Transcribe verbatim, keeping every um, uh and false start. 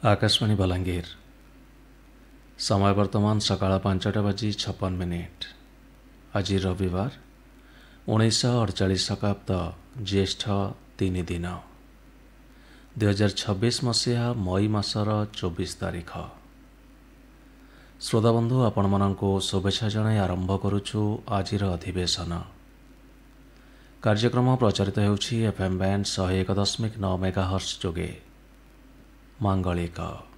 आकाशवाणी बलांगीर समय वर्तमान सकाळ पांचटा बाजी छप्पन मिनिट। आज रविवार उन्नीस अड़चाश शताब्द ज्येष्ठ तीन दिन दुई हजार छब्बीस मसीहा मई मासर चौबीस तारीख। श्रोताबंधु आपण मानंको शुभेच्छा जणाई आरंभ करुछु आजिर अधिवेशन। कार्यक्रम प्रचारित होउछि एफएम बैंड एक सौ एक दशमिक नौ मेगाहर्ट्ज जोगे। मांगलिक